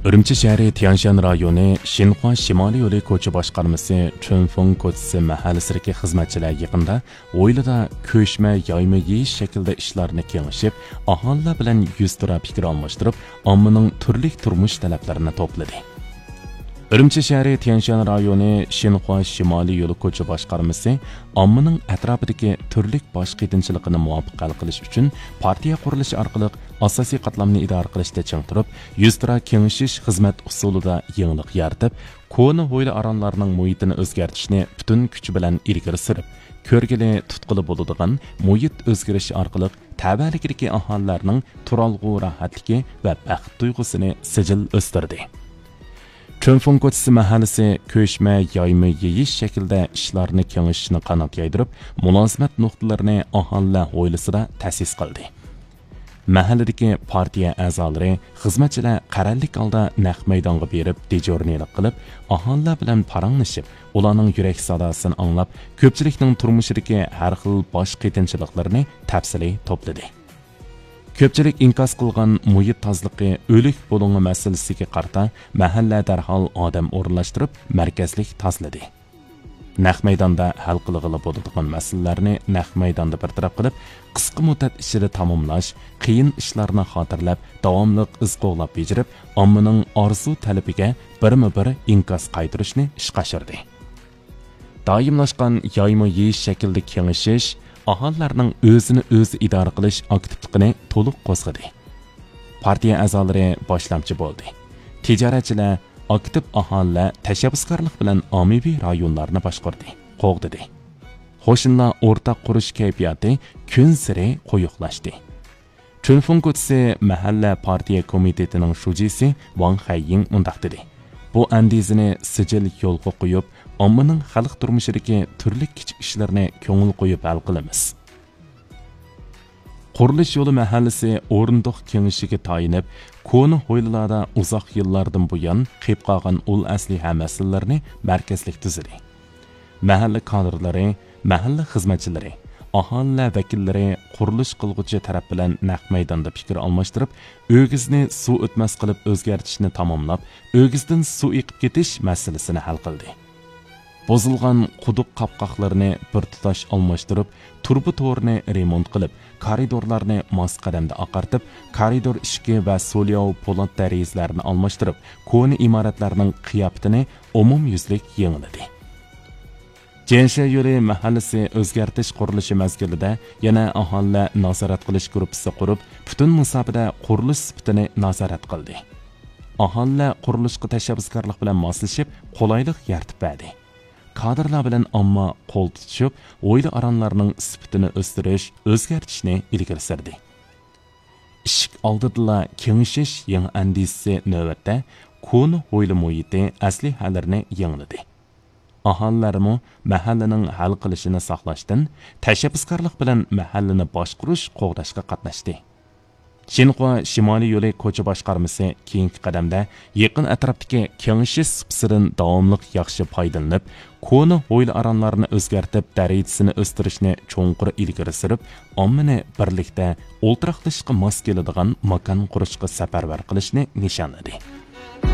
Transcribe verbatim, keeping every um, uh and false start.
Үрümçi şəhəri Tianshan rayonu Xinhua Şimali yo'li ko'cha boshqarmasi Chunfeng ko'chasi mahallasidagi xizmatchilar yig'inda o'ylida ko'chma yayma yeyish shaklida ishlarni kengashib, aholilar bilan yuz tura fikr almashtirib, ommaning turli turmush talablarini to'pladi. Үрümçi şəhəri Tianshan rayonu Xinhua Şimali yo'li ko'cha boshqarmasi ommaning atrofidagi turli bosh qiyinchiliklarni muvofiq hal qilish uchun partiya qurilishi orqali asosiy qatlamni idora qilishda ching turib, yuz tura kengashish xizmat usulida yangilik yaratib, ko'ni ho'yla aronlarning muhitini o'zgartirishni butun kuch bilan ilgari surib, ko'rgili tutqili bo'ladigan muhit o'zgarishi orqali tabiatlikdagi aholilarning turalg'u rohatligi va baxt tuyg'usini sijil o'stirdi. Chunfeng ko'chasi mahallasi ko'chma yayma yeyish shaklida ishlarni kengashishni qanot yaydirib, mulozimat nuqtalarini aholilar o'ylasida ta'sis qildi. Mahalladagi partiya a'zolari, xizmatchilar qarallik holda naq maydonga berib, dejornilik qilib, aholilar bilan paranglashib, ularning yurak sadosini anglab, ko'pchilikning turmushidagi har xil bosh qiyinchiliklarni tafsiliy to'pladi. Ko'pchilik inkos qilgan muhit tozaligi, o'lik bo'lungi masalasiga qarta mahalla darhol odam o'rinlashtirib, markazlik tozaladi. Naq maydonda hal qilg'ili bo'ladigan masalalarni naq maydonda bartaraf qilib, qisqa muddat ichida tamomlash, qiyin ishlarni xotirlab, davomli iz qo'g'lab bejirib, ommaning orzu talabiga birma-bir inkos qaytarishni ishga oshirdi. Doimlashgan yayma yeyish shaklida kengashish aholilarning o'zini o'zi idora qilish aktivligini to'liq qo'zg'adi. Partiya a'zolari boshlamchi bo'ldi. Tijoratchilar, aktiv aholilar tashabbuskorlik bilan ommaviy rayonlarni boshqardi, qo'g'didi. Qo'shinlar o'rtaq qurish kayfiyati kun sari qo'yiqlashdi. Chunfeng ko'chasi mahalla partiya komitetining shujisi Wang Haiying mundaq dedi: "Bu andizini sijil yo'lga qo'yib, ommaning xalq turmushidagi turli kichik ishlarni ko'ngil qo'yib hal qilamiz." Qurilish yo'li mahallasi o'rindiq kengashiga tayinib, ko'ni ho'ylalarda uzoq yillardan buyon qiyib qolgan ul asliha masalalarni markazlik tuzdi. Mahalla kadrlari, mahalla xizmatchilari, aholi vakillari qurilish qilg'uchi taraf bilan naq maydonda fikr almashtirib, o'gizni suv o'tmas qilib o'zgartirishni tamomlab, o'gizdan suv eqib ketish masalasini hal qildi. Bozilgan quduq qapqoqlarini bir tutash almashtirib, turba to'rini remont qilib, koridorlarni mos qadamda oqartib, koridor ishki va so'lyov po'lat darizlarni almashtirib, ko'ni imoratlarning qiyofatini umumyuzlik yangiladi. Jensha yo'li mahallasi o'zgartish qurilishi mazgilida yana aholilar nazorat qilish guruhi qurib, butun musobaqada qurilish sifatini nazorat qildi. Aholilar qurilishga tashabbuskorlik bilan moslashib, qulaylik yaratib berdi. Kadrlar bilan omma qo'l tutishib, o'yli aronlarning sifatini o'stirish, o'zgartishni ilgari surdi. Ishq oldida kengashish yangi andisi navbatda ko'ni o'yli muhiti asli halarini yangiladi. Aholilarmi mahallaning hal qilishini saqlashdan, tashabbuskorlik bilan mahallani boshqarish qo'g'dashga qatnashdi. Xinhua Şimali yo'li ko'cha boshqarmasi keyingi qadamda yaqin atrofdagi kengashish sipsidan davomli yaxshi foydalanib, ko'ni o'yli aronlarni o'zgartib, darajasini o'stirishni cho'nqur ilgari surib, ommani birlikda o'ltiraqlashga mos keladigan makon qurishga safarbar qilishni nishonladi.